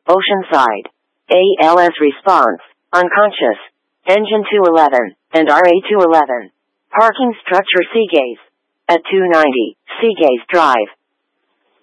Oceanside. ALS response, unconscious. Engine 211, and RA 211. Parking structure Seagaze. At 290, Seagaze Drive.